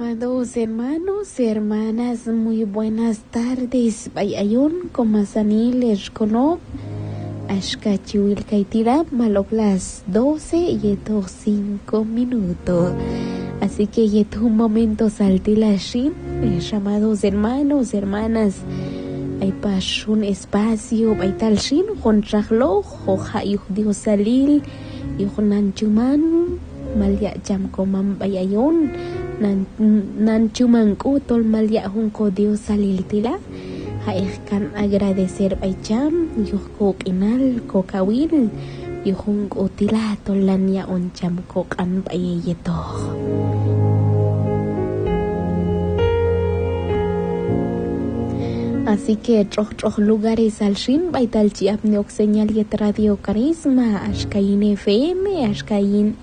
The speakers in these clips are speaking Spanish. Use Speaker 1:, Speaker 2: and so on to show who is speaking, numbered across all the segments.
Speaker 1: Amados hermanos y hermanas, muy buenas tardes. Bayayun, Comasanil, Eshkonob, Ashkachuil Kaitirab, Malok las 12 y 5 minutos. Así que yetu un momento saltilashin, llamados hermanos, hermanas. Hay pas un espacio, hay tal shin, con chahlo, hoja y Dios salil, y con nanchuman, malia jam comam bayayun. Nan chumangku tol malya hunko Dios salil tila haihkan agradecer baycham yuhko kinal ko kawil yuhunko tila tol lanya oncham ko kan bayeto. Así que troch lugares al shin baital chiap neok señal yet radio carisma ashkain FM ashkain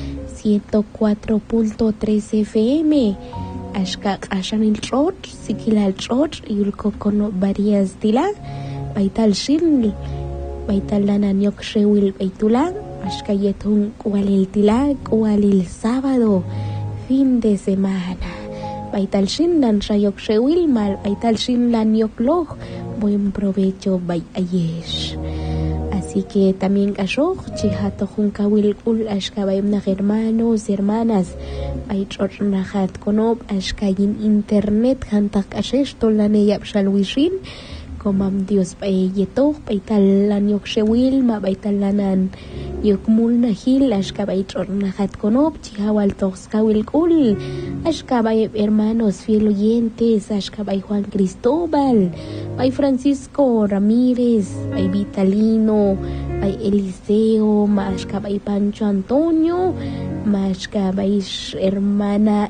Speaker 1: 104.3 FM ashka ashanil trot sikilal trot yulko kono varias tila baital shin baital lana nyok shewil baitula ashka yetun kualil tila kualil sábado fin de semana baital shin lan shayok shewil mal baital shin lan yok log buen provecho bay ayesh. Así que también kashok chihato junkawil kul ashkabayim na hermanos hermanas ay chornahat konob ashkayin internet hantak ashesh tolane yapshalwishin komam Dios payetok paital lan yokshewil ma baital lanan yokmul nahil ashkabay chornahat konob chihawal toskawil kul ashkabay hermanos fiel oyentes ashkabay Juan Cristóbal ay Francisco Ramírez, ay Vitalino, ay Eliseo, mashkabay Pancho Antonio, mashkabay hermana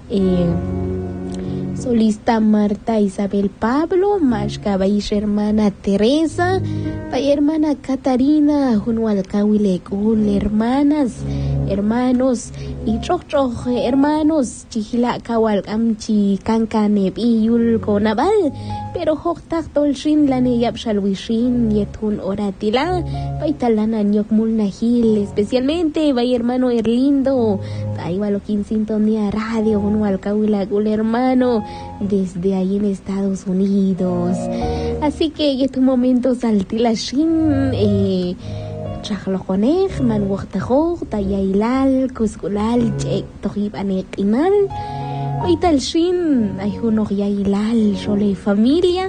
Speaker 1: solista Marta Isabel Pablo, mashkabay hermana Teresa, ay hermana Catarina, Junual Kawilekul, hermanas, hermanos, y troch hermanos, chihila kawal amchi kankaneb iyul konabal, pero hoktak tolshin lane yapshalwishin yetun oratila, paitalana nyokmul nahil, especialmente vay hermano Erlindo, taibalo sintonía radio, Junual Kawilekul hermano, desde ahí en Estados Unidos. Así que yetu momento saltilashin, chaklokonej man waktajog tayailal kuskulal chek tohib anekinal baital shin ay hunok yailal shole familia.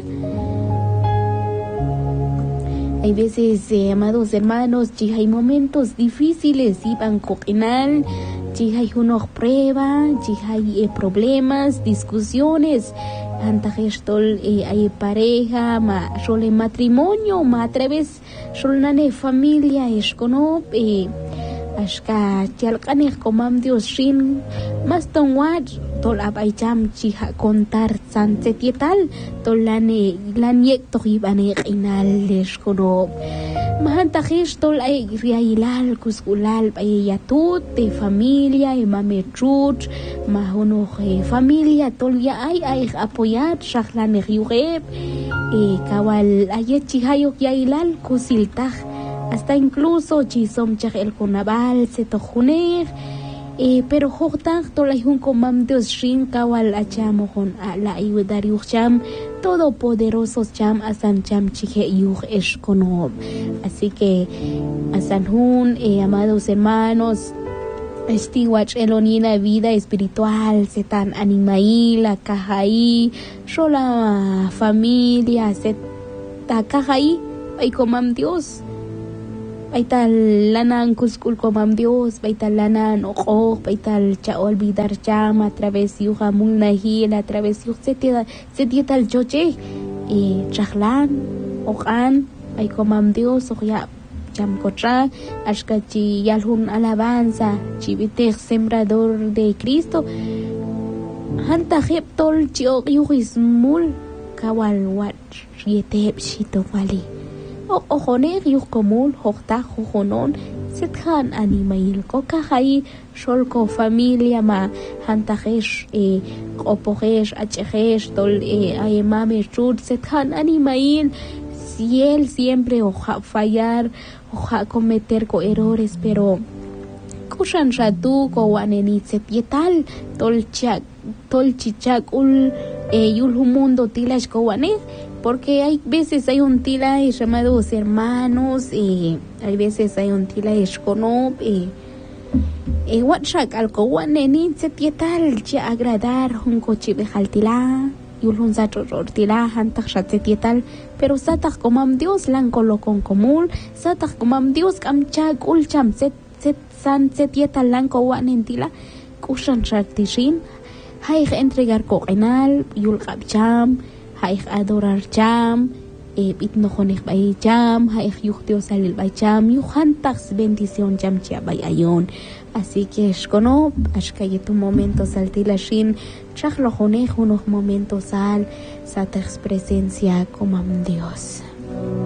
Speaker 1: Hay veces amados hermanos chi hay momentos difíciles iban kokinal chi hay hunok prueba chi hay problemas discusiones antagestol hay pareja ma shole matrimonio ma atreves sholnane familia eshkonop ashka chalqanej komam Dios shin mas tonwad tol abaicham chiha contar sansetital tolane lanyek tohibane inal eshkonop mahantajish tol ay riailal kuskulal bayatut de familia mametrut mahono familia tol ya ay apoyar shaklan riureb kawal ayet chihayok yailal kusiltaj hasta incluso chisom chaj el kunabal se tojunej pero hoktaj tolay hun komam Dios shin kawal achamo con la ayudar yucham todopoderosos cham asan cham chije yuj eshkonom. Así que asan hun amados hermanos Estiwach elonina vida espiritual setan animaila kahai shola familia seta kahai ay komam Dios baital lanan kuskul komam Dios baital lanan ojo baital cha olvidar cham a través yuja mulnahil a través yuj setietal choche chahlan ojan ay komam Dios oja cham kotra ashkachi yalhun alabanza chibitej sembrador de Cristo hanta heptol chiok yuhismul kawal wat yeteb shito wali ojonej yuh komul hokta jojonon sethan animail ko kahai sholko familia ma hantajesh opojesh achejesh tol ayemame chut sethan animail si él siempre oja fallar oja cometer errores pero kushan ratu ko waneni setietal tolchichak yul mundo tilash ko wane, porque hay veces hay un tila llamados hermanos, hay veces hay un tila esconop, watshak alko waneni setietal ya agradar un coche bejaltila yulun tila hantak setietal, pero satak komam Dios lan kolokon komul, satak komam Dios kamchak ulcham san setietal lan ko wanentila kushan tishin. Hay entregar coquenal, yul cham, hay adorar cham, itnojonej bay cham, hay yuchtio salil bay cham, yuhantax bendición cham chia bay ayon. Así que escono, ashkaye tu momento saltilashin, chachlojonej unos momentos sal, satex presencia como Dios.